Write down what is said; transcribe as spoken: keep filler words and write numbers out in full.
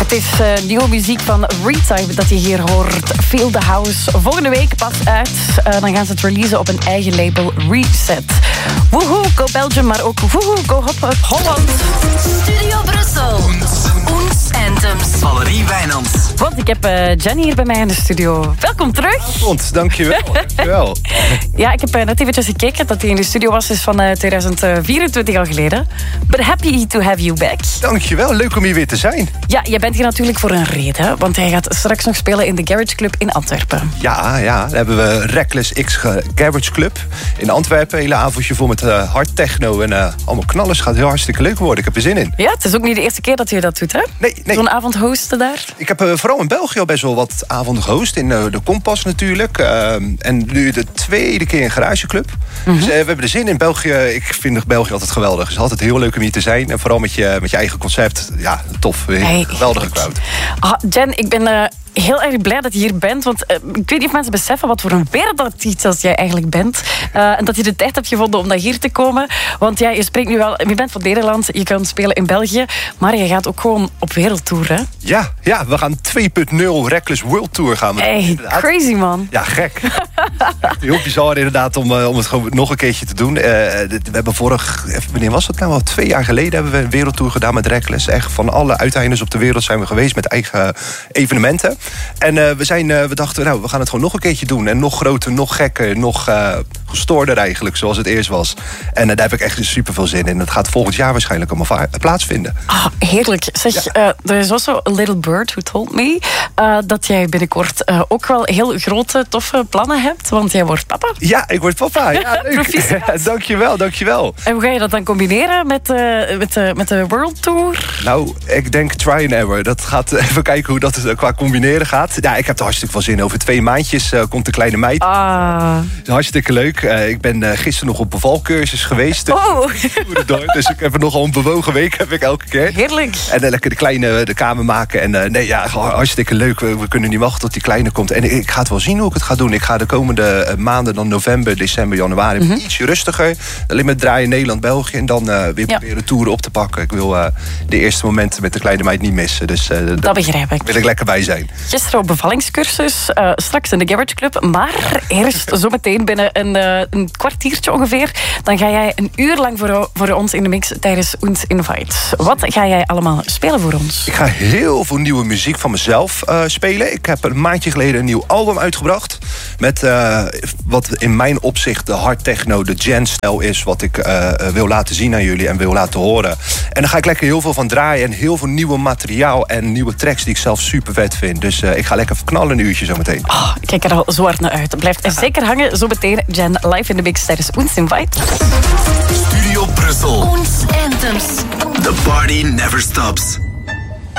Het is uh, nieuwe muziek van Retype dat je hier hoort. Feel the House. Volgende week pas uit. Uh, dan gaan ze het releasen op een eigen label, Reset. Woehoe, go Belgium, maar ook woehoe, go hop hop Holland. Studio Brussel. Ons Anthems. Valerie Wijnands. Want ik heb uh, Jenny hier bij mij in de studio. Welkom terug. Goed, dankjewel. dankjewel. Ja, ik heb uh, net eventjes gekeken dat hij in de studio was. Is van uh, tweeduizend vierentwintig al geleden. But happy to have you back. Dankjewel, leuk om hier weer te zijn. Ja, je bent hier natuurlijk voor een reden. Want hij gaat straks nog spelen in de Garage Club in Antwerpen. Ja, ja, daar hebben we Reckless X Garage Club in Antwerpen. Een hele avondje vol met uh, hard techno en uh, allemaal knallers. Gaat heel hartstikke leuk worden. Ik heb er zin in. Ja, het is ook niet de eerste keer dat je dat doet, hè? Nee, nee. Zo'n avond hosten daar. Ik heb uh, vooral in België al best wel wat avonden gehost. In uh, de Kompas natuurlijk. Uh, en nu de tweede keer in Garage Club. Mm-hmm. Dus uh, we hebben er zin in. België, ik vind België altijd geweldig. Het is altijd heel leuk om hier te zijn. En vooral met je, met je eigen concept. Ja, tof. Hey, geweldige crowd. Ah, Jen, ik ben uh, heel erg blij dat je hier bent. Want uh, ik weet niet of mensen beseffen wat voor een wereldartiest als jij eigenlijk bent. Uh, en dat je de tijd hebt gevonden om naar hier te komen. Want ja, je spreekt nu wel... Je bent van Nederland, je kan spelen in België. Maar je gaat ook gewoon op wereldtour, hè? Ja, ja, we gaan twee punt nul Reckless World Tour gaan we. Hey, crazy man. Ja, gek. Heel bizar inderdaad om, uh, om het gewoon nog een keertje te doen. Uh, we hebben vorig... Wanneer was dat nou? Al twee jaar geleden hebben we een wereldtour gedaan met Reckless. Echt van alle uiteindes op de wereld zijn we geweest met eigen evenementen. En uh, we, zijn, uh, we dachten, nou, we gaan het gewoon nog een keertje doen. En nog groter, nog gekker, nog uh, gestoorder eigenlijk, zoals het eerst was. En uh, daar heb ik echt super veel zin in. Dat gaat volgend jaar waarschijnlijk allemaal plaatsvinden. Ah, heerlijk. Zeg, ja. uh, er is also a little bird who told me uh, dat jij binnenkort uh, ook wel heel grote, toffe plannen hebt. Want jij wordt papa. Ja, ik word papa. Ja, leuk. dankjewel, dankjewel. En hoe ga je dat dan combineren met, uh, met, uh, met de World Tour? Nou, ik denk try and error. Dat gaat even kijken hoe dat qua combineren gaat. Ja, ik heb er hartstikke veel zin in. Over twee maandjes uh, komt de kleine meid. Ah. Hartstikke leuk. Uh, ik ben uh, gisteren nog op bevalcursus geweest. Oh. Dus ik heb er nogal een bewogen week heb ik elke keer. Heerlijk. En dan lekker de kleine de kamer maken. En uh, nee, ja, hartstikke leuk. We, we kunnen niet wachten tot die kleine komt. En ik, ik ga het wel zien hoe ik het ga doen. Ik ga de komende uh, maanden, dan november, december, januari, mm-hmm. ietsje rustiger. Alleen met draaien Nederland, België. En dan uh, weer ja. proberen toeren op te pakken. Ik wil uh, de eerste momenten met de kleine meid niet missen. Dus uh, dat begrijp ik. Wil ik lekker bij zijn. Gisteren op bevallingscursus, uh, straks in de Garage Club. Maar eerst zometeen binnen een, uh, een kwartiertje ongeveer. Dan ga jij een uur lang voor, voor ons in de mix tijdens Ons Invite. Wat ga jij allemaal spelen voor ons? Ik ga heel veel nieuwe muziek van mezelf uh, spelen. Ik heb een maandje geleden een nieuw album uitgebracht. Met uh, wat in mijn opzicht de hard techno, de gen-stijl is. Wat ik uh, wil laten zien aan jullie en wil laten horen. En daar ga ik lekker heel veel van draaien. En heel veel nieuwe materiaal en nieuwe tracks die ik zelf super vet vind. Dus uh, ik ga lekker knallen een uurtje zometeen. Oh, ik kijk er al zo hard naar uit. Blijft er zeker hangen. Zometeen Jen live in de mix tijdens Ons Invite. Studio Brussel. Ons Anthems. The party never stops.